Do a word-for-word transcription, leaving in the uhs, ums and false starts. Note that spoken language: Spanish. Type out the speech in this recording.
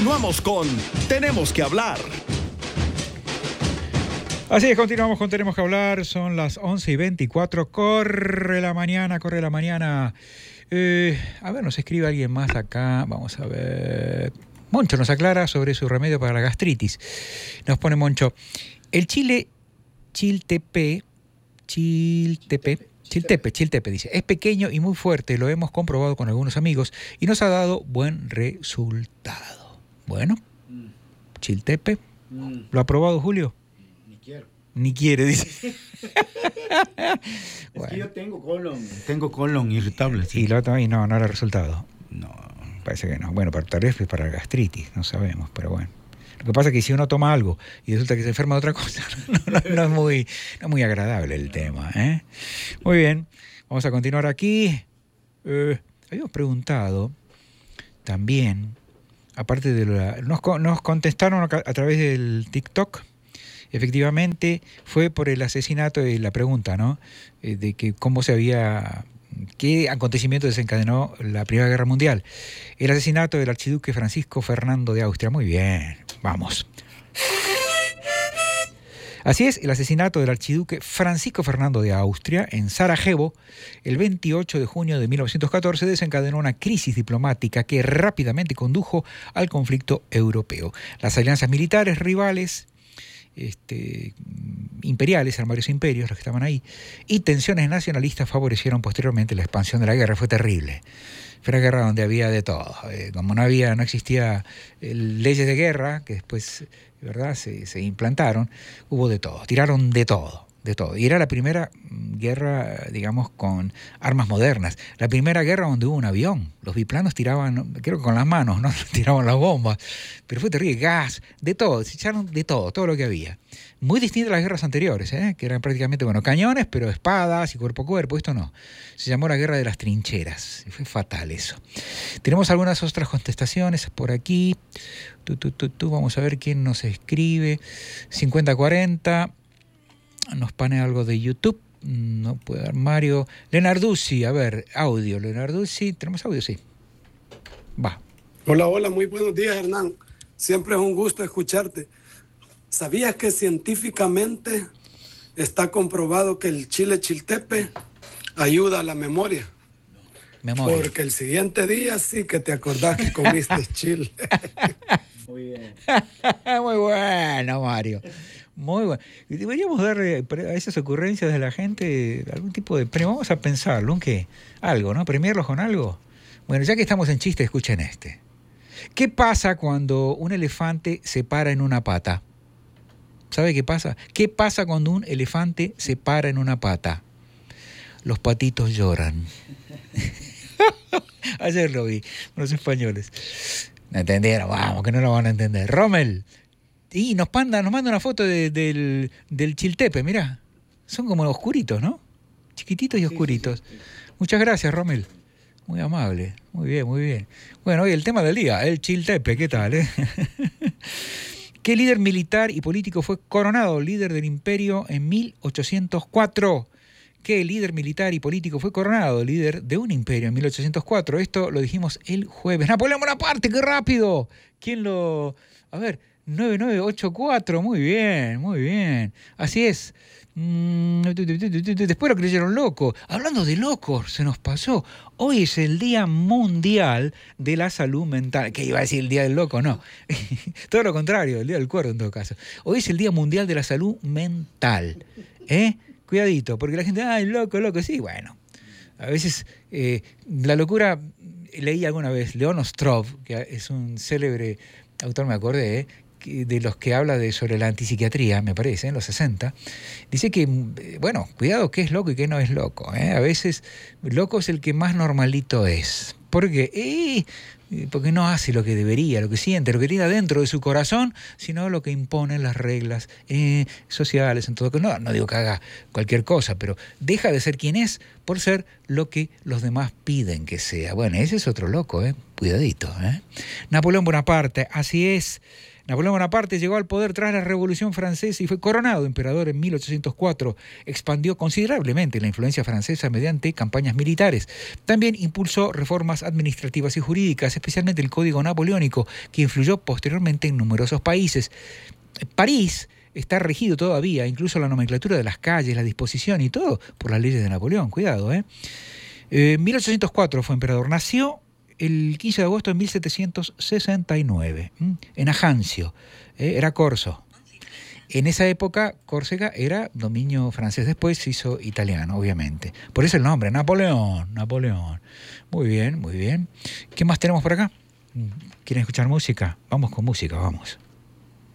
Continuamos con Tenemos que hablar. Así es, continuamos con Tenemos que hablar. Son las once y veinticuatro. Corre la mañana, corre la mañana. Eh, a ver, nos escribe alguien más acá. Vamos a ver. Moncho nos aclara sobre su remedio para la gastritis. Nos pone Moncho. El chile chiltepe, chiltepe, chiltepe, chiltepe, dice, es pequeño y muy fuerte. Lo hemos comprobado con algunos amigos y nos ha dado buen resultado. Bueno, chiltepe. ¿Lo ha probado Julio? Quiero. Ni quiere, dice. Es bueno. que yo tengo colon, tengo colon irritable. Sí. Y lo otro ahí no, no era resultado. No. Parece que no. Bueno, para, tal vez es para gastritis, no sabemos, pero bueno. Lo que pasa es que si uno toma algo y resulta que se enferma de otra cosa, no, no, no, es, muy, no es muy agradable el tema, ¿eh? Muy bien, vamos a continuar aquí. Eh, habíamos preguntado también, aparte de la... Nos, nos contestaron a, a través del TikTok. Efectivamente, fue por el asesinato de la pregunta, ¿no? Eh, de que cómo se había... ¿Qué acontecimiento desencadenó la Primera Guerra Mundial? El asesinato del archiduque Francisco Fernando de Austria. Muy bien, vamos. Así es, el asesinato del archiduque Francisco Fernando de Austria en Sarajevo, el veintiocho de junio de mil novecientos catorce, desencadenó una crisis diplomática que rápidamente condujo al conflicto europeo. Las alianzas militares rivales... Este, imperiales, eran varios imperios los que estaban ahí, y tensiones nacionalistas favorecieron posteriormente la expansión de la guerra. Fue terrible. Fue una guerra donde había de todo. Eh, como no había, no existía eh, leyes de guerra, que después, ¿verdad?, se, se implantaron, hubo de todo. Tiraron de todo, de todo. Y era la primera guerra, digamos, con armas modernas. La primera guerra donde hubo un avión. Los biplanos tiraban, creo que con las manos, ¿no? Tiraban las bombas. Pero fue terrible. Gas, de todo. Se echaron de todo, todo lo que había. Muy distinto a las guerras anteriores, ¿eh? Que eran prácticamente, bueno, cañones, pero espadas y cuerpo a cuerpo. Esto no. Se llamó la guerra de las trincheras. Y fue fatal eso. Tenemos algunas otras contestaciones por aquí. Tú, tú, tú, tú. Vamos a ver quién nos escribe. cincuenta cuarenta. Nos pone algo de YouTube. No puede dar Mario. Lenarduzzi, a ver, audio. Lenarduzzi, ¿tenemos audio? Sí. Va. Hola, hola, muy buenos días, Hernán. Siempre es un gusto escucharte. ¿Sabías que científicamente está comprobado que el chile chiltepe ayuda a la memoria? Memoria. Porque el siguiente día sí que te acordás que comiste chile. Muy bien. Muy bueno, Mario. Muy bueno. Deberíamos darle a esas ocurrencias de la gente algún tipo de premio. Vamos a pensarlo, aunque algo, ¿no? Premiarlos con algo. Bueno, ya que estamos en chiste, escuchen este. ¿Qué pasa cuando un elefante se para en una pata? ¿Sabe qué pasa? ¿Qué pasa cuando un elefante se para en una pata? Los patitos lloran. Ayer lo vi, los españoles. No entendieron, vamos, que no lo van a entender. Rommel. Y nos manda, nos manda una foto de, del, del chiltepe, mirá. Son como oscuritos, ¿no? Chiquititos y oscuritos. Sí, sí, sí. Muchas gracias, Rommel. Muy amable. Muy bien, muy bien. Bueno, hoy el tema del día, el chiltepe, ¿qué tal, eh? ¿Qué líder militar y político fue coronado líder del imperio en mil ochocientos cuatro? ¿Qué líder militar y político fue coronado líder de un imperio en mil ochocientos cuatro? Esto lo dijimos el jueves. ¡Napoleón Bonaparte, qué rápido! ¿Quién lo...? A ver... nueve nueve ocho cuatro, muy bien, muy bien. Así es. Después lo creyeron loco. Hablando de locos, se nos pasó. Hoy es el Día Mundial de la Salud Mental. ¿Qué iba a decir el Día del Loco? No. Todo lo contrario, el Día del Cuerdo en todo caso. Hoy es el Día Mundial de la Salud Mental. ¿Eh? Cuidadito, porque la gente, ay, loco, loco. Sí, bueno. A veces eh, la locura, leí alguna vez, León Ostrov, que es un célebre autor, me acordé, ¿eh? de los que habla de sobre la antipsiquiatría, me parece, en los sesenta, dice que, bueno, cuidado qué es loco y qué no es loco, ¿eh? A veces loco es el que más normalito es. ¿Por qué? Eh, porque no hace lo que debería, lo que siente, lo que tiene dentro de su corazón, sino lo que imponen las reglas eh, sociales, en todo caso. No, no digo que haga cualquier cosa, pero deja de ser quien es por ser lo que los demás piden que sea. Bueno, ese es otro loco, ¿eh? Cuidadito, ¿eh? Napoleón Bonaparte, así es. Napoleón Bonaparte llegó al poder tras la Revolución Francesa y fue coronado emperador en mil ochocientos cuatro. Expandió considerablemente la influencia francesa mediante campañas militares. También impulsó reformas administrativas y jurídicas. especialmente el Código Napoleónico, que influyó posteriormente en numerosos países. París está regido todavía, incluso la nomenclatura de las calles, la disposición y todo, por las leyes de Napoleón. Cuidado, ¿eh? En mil ochocientos cuatro fue emperador. Nació el quince de agosto de mil setecientos sesenta y nueve, ¿m? en Ajancio, ¿eh? Era corso. En esa época, Córcega era dominio francés, después se hizo italiano, obviamente. Por eso el nombre, Napoleón, Napoleón. Muy bien, muy bien. ¿Qué más tenemos por acá? ¿Quieren escuchar música? Vamos con música, vamos.